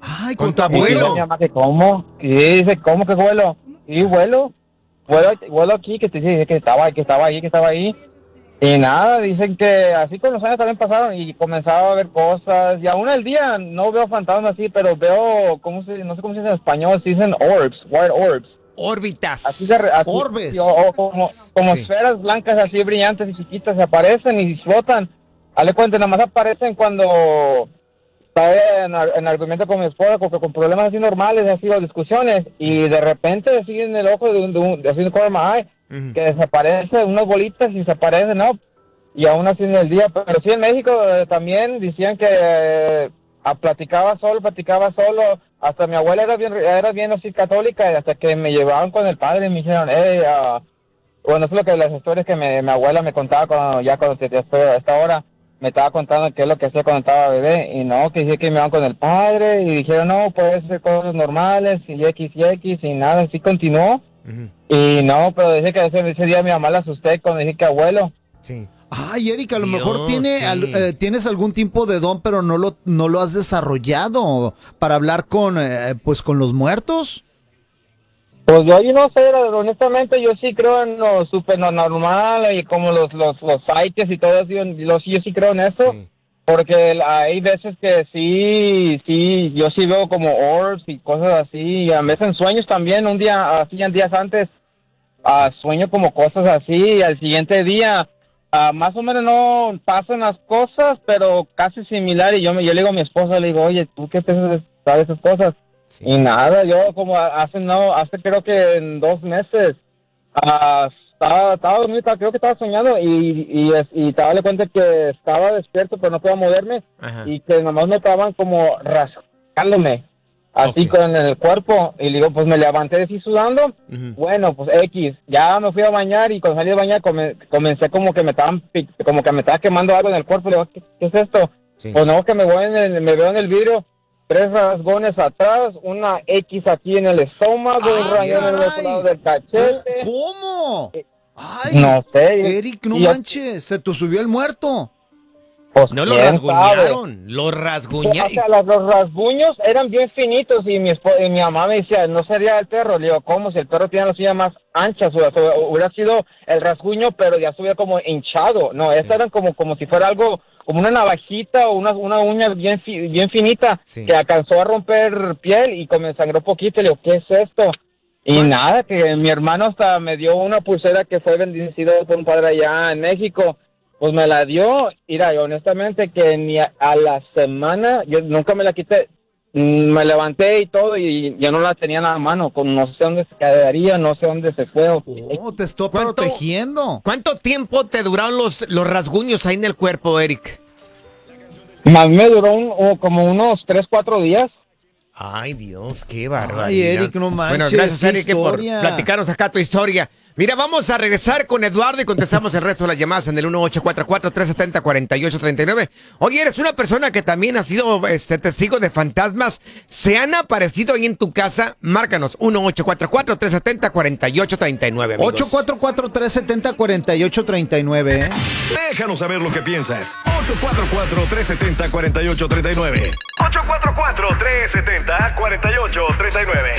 Ay, ¿Con tu Y dice abuelo? mi mamá que cómo, y dice, ¿cómo que vuelo? Y vuelo aquí, que te dice que estaba ahí. Y nada, dicen que así con los años también pasaron y comenzaba a ver cosas. Y aún al día no veo fantasmas así, pero veo, no sé cómo se dice en español, se dicen orbs, white orbs. Así, Órbitas. Orbes. o como Sí. esferas blancas así brillantes y chiquitas, se aparecen y flotan. Dale cuenta, nada más aparecen cuando está en argumento con mi esposa, con problemas así normales, así, o discusiones, y de repente así en el ojo así en el corner of my eye, Ujú. que desaparecen unas bolitas y desaparecen, ¿no? Y aún así en el día, pero sí en México también decían que platicaba solo, hasta mi abuela era bien así católica, y hasta que me llevaban con el padre y me dijeron, hey, bueno, eso es lo que las historias que mi abuela me contaba cuando a esta hora me estaba contando qué es lo que hacía cuando estaba bebé, y no, que dije que me iban con el padre, y dijeron, no, puede ser cosas normales, y X, y nada, así continuó, Ujú. y no, pero dije que ese día mi mamá la asusté cuando dije que abuelo. Sí. Ay, Eric, a lo Dios, mejor sí. tienes algún tipo de don, pero no lo has desarrollado para hablar pues con los muertos. Pues yo no sé, honestamente yo sí creo en lo normal y como los psiques y todo eso, yo sí creo en eso, Sí. porque hay veces que yo sí veo como orbs y cosas así, y a veces en sueños también, un día, así en días antes, sueño como cosas así, y al siguiente día, más o menos no pasan las cosas, pero casi similar, y yo le digo a mi esposa, le digo, oye, ¿tú qué piensas de esas cosas? Sí. Y nada, yo como hace creo que en 2 meses, estaba dormido, creo que estaba soñando y estaba dando cuenta que estaba despierto pero no podía moverme Ajá. y que nomás me estaban como rascándome así Ok. con el cuerpo y digo, pues me levanté así sudando, Ujú. bueno, pues X, ya me fui a bañar y cuando salí de bañar comencé como que me estaba quemando algo en el cuerpo, le digo, ¿qué es esto? Sí. Pues no, que me veo en el vidrio, 3 rasgones atrás, una X aquí en el estómago, un ¡Ah, rayón en el otro lado caray! del cachete. ¿Cómo? Ay, No sé. Eric, no Y yo, manches, se te subió el muerto. pues No lo quién sabe. rasguñaron, lo O rasguñaron. sea, los rasguños eran bien finitos y mi mamá me decía, no sería el perro. Le digo, ¿cómo? Si el perro tiene las uñas más anchas, hubiera sido el rasguño, pero ya estuviera como hinchado. No, estas eran como si fuera algo, como una navajita o una uña bien finita Sí. que alcanzó a romper piel y me sangró poquito. Le digo, ¿qué es esto? Y ¿Cuál? nada, que mi hermano hasta me dio una pulsera que fue bendecido por un padre allá en México. Pues me la dio, mira, y honestamente que ni a la semana, yo nunca me la quité, me levanté y todo y ya no la tenía en la mano, no sé dónde se quedaría, no sé dónde se fue. Oh, te estoy ¿Cuánto- protegiendo. ¿Cuánto tiempo te duraron los rasguños ahí en el cuerpo, Eric? Más me duró como unos 3, 4 días. Ay, Dios, qué barbaridad. Ay, Eric, no manches, Bueno, gracias, qué Eric, por historia. platicarnos acá tu historia. Mira, vamos a regresar con Eduardo y contestamos el resto de las llamadas en el 1844-370-4839. Oye, eres una persona que también ha sido testigo de fantasmas. ¿Se han aparecido ahí en tu casa? Márcanos, 1844-370-4839, amigos. 844-370-4839, ¿eh? Déjanos saber lo que piensas. 844-370-4839. 844-370-4839.